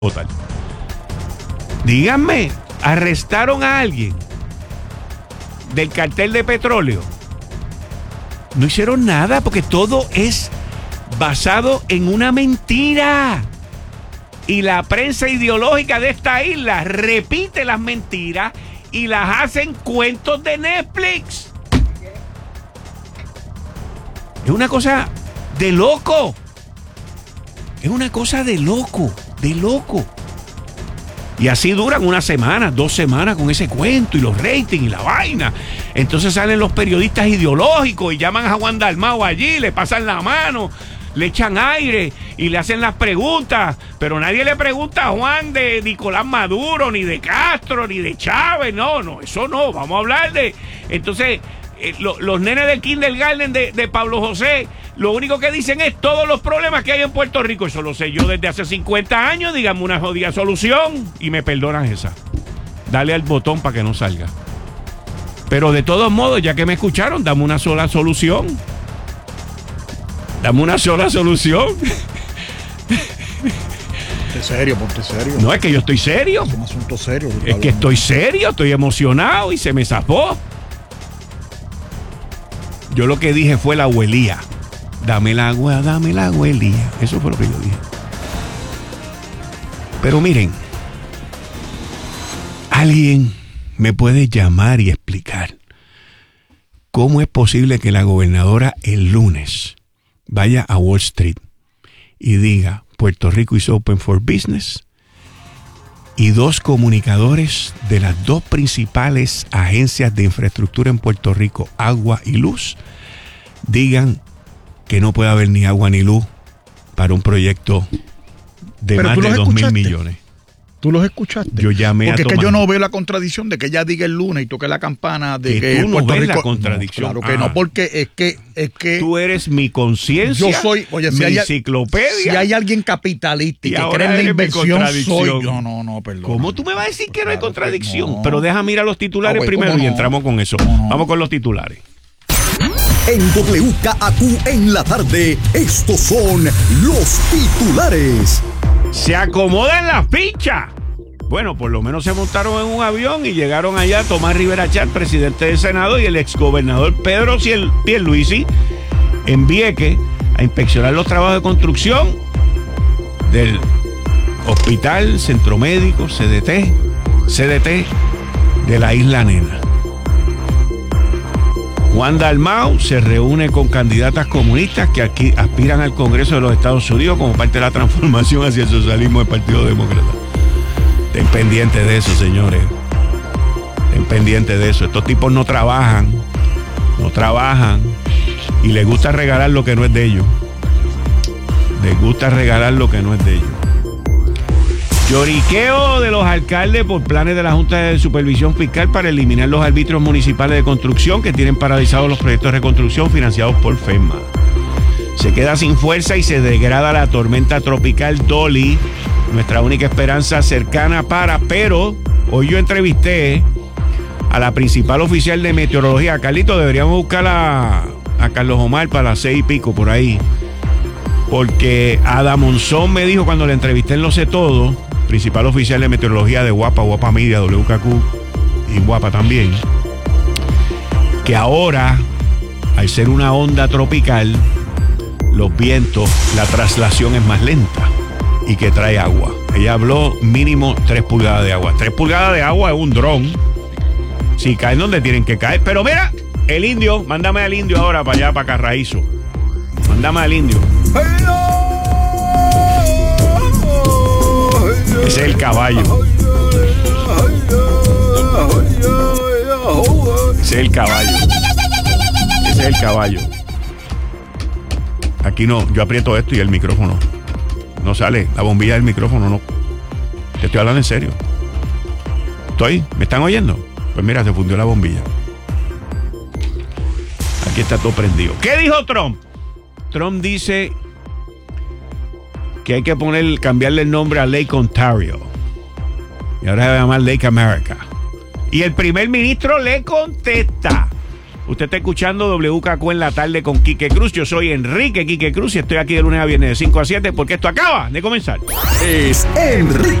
total. Díganme, ¿arrestaron a alguien del cartel de petróleo? No hicieron nada porque todo es basado en una mentira. Y la prensa ideológica de esta isla repite las mentiras y las hacen cuentos de Netflix. Es una cosa de loco. Es una cosa de loco, de loco. Y así duran una semana, 2 semanas con ese cuento y los ratings y la vaina. Entonces salen los periodistas ideológicos y llaman a Juan Dalmau allí, le pasan la mano, le echan aire y le hacen las preguntas. Pero nadie le pregunta a Juan de Nicolás Maduro, ni de Castro, ni de Chávez. No, eso no. Vamos a hablar de... Entonces, los nenes del kindergarten de Pablo José, lo único que dicen es todos los problemas que hay en Puerto Rico. Eso lo sé yo desde hace 50 años. Díganme una jodida solución y me perdonan esa. Dale al botón para que no salga. Pero de todos modos, ya que me escucharon, dame una sola solución. Dame una sola solución. Ponte serio. No, es que yo estoy serio. Es un asunto serio. Es que estoy serio, estoy emocionado y se me zafó. Yo lo que dije fue la abuelía. Dame el agua, abuelía. Eso fue lo que yo dije. Pero miren, alguien me puede llamar y explicar cómo es posible que la gobernadora el lunes vaya a Wall Street y diga Puerto Rico is open for business y 2 comunicadores de las 2 principales agencias de infraestructura en Puerto Rico, Agua y Luz, digan que no puede haber ni agua ni luz para un proyecto de más de 2,000 millones. ¿Tú los escuchaste? Yo llamé porque a es que yo no veo la contradicción de que ella diga el lunes y toque la campana de que tú no Puerto ves Rico... la contradicción. No, claro que no, porque es que tú eres mi conciencia, yo soy, oye, mi enciclopedia. Si hay alguien capitalista y que cree en la inversión, soy yo. No, perdón. ¿Cómo tú me vas a decir que no hay contradicción? No. Pero deja mirar los titulares primero y entramos con eso. No. Vamos con los titulares. En WKAQ en la tarde, estos son los titulares. Se acomodan las fichas. Bueno, por lo menos se montaron en un avión y llegaron allá Tomás Rivera Chat, presidente del Senado, y el exgobernador Pedro Pierluisi en Vieques a inspeccionar los trabajos de construcción del Hospital Centro Médico CDT de la Isla Nena. Juan Dalmau se reúne con candidatas comunistas que aquí aspiran al Congreso de los Estados Unidos como parte de la transformación hacia el socialismo del Partido Demócrata. Estén pendientes de eso, señores. Estén pendientes de eso. Estos tipos no trabajan y les gusta regalar lo que no es de ellos. Lloriqueo de los alcaldes por planes de la Junta de Supervisión Fiscal para eliminar los arbitrios municipales de construcción que tienen paralizados los proyectos de reconstrucción financiados por FEMA. Se queda sin fuerza y se degrada la tormenta tropical Dolly, nuestra única esperanza cercana pero hoy yo entrevisté a la principal oficial de meteorología. Carlito, deberíamos buscar a Carlos Omar para las 6:00 por ahí, porque Ada Monzón me dijo cuando le entrevisté en Lo Sé Todo, principal oficial de meteorología de Guapa Media, WKQ y Guapa también, que ahora, al ser una onda tropical, los vientos, la traslación es más lenta y que trae agua. Ella habló mínimo 3 pulgadas de agua. 3 pulgadas de agua es un dron. Si caen donde tienen que caer. Pero mira, el indio, mándame al indio ahora para allá, para Carraízo. Mándame al indio. Ese es el caballo. Ese es el caballo. Aquí no, yo aprieto esto y el micrófono no sale, la bombilla del micrófono no. Te estoy hablando en serio. ¿Me están oyendo? Pues mira, se fundió la bombilla. Aquí está todo prendido. ¿Qué dijo Trump? Trump dice que hay que cambiarle el nombre a Lake Ontario. Y ahora se va a llamar Lake America. Y el primer ministro le contesta: Usted está escuchando WKQ en la tarde con Quique Cruz. Yo soy Enrique Quique Cruz y estoy aquí de lunes a viernes de 5 a 7 porque esto acaba de comenzar. Es Enrique